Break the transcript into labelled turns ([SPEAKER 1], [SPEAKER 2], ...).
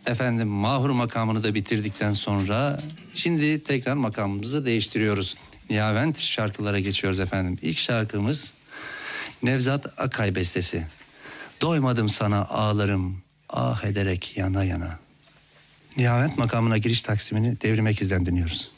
[SPEAKER 1] Efendim Mahur makamını da bitirdikten sonra şimdi tekrar makamımızı değiştiriyoruz. Nihavent şarkılara geçiyoruz efendim. İlk şarkımız Nevzat Akay bestesi. Doymadım sana ağlarım ah ederek yana yana. Nihavent makamına giriş taksimini Devrim Ekiz'den dinliyoruz.